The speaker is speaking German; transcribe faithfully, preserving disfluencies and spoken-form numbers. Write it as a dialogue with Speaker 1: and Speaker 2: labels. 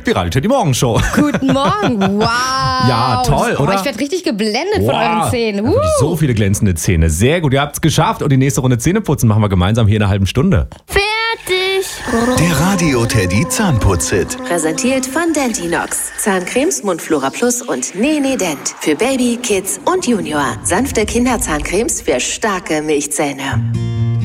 Speaker 1: Die Radio Teddy Morgenshow.
Speaker 2: Guten Morgen, wow.
Speaker 1: Ja, toll,
Speaker 2: oh,
Speaker 1: oder?
Speaker 2: Ich werde richtig geblendet
Speaker 1: Wow.
Speaker 2: von euren Zähnen.
Speaker 1: Ja, wirklich so viele glänzende Zähne. Sehr gut, ihr habt es geschafft. Und die nächste Runde Zähneputzen machen wir gemeinsam hier in einer halben Stunde.
Speaker 3: Fertig.
Speaker 4: Der Radio Teddy Zahnputz-Hit.
Speaker 5: Präsentiert von Dentinox. Zahncremes, Mundflora Plus und Nene Dent. Für Baby, Kids und Junior. Sanfte Kinderzahncremes für starke Milchzähne.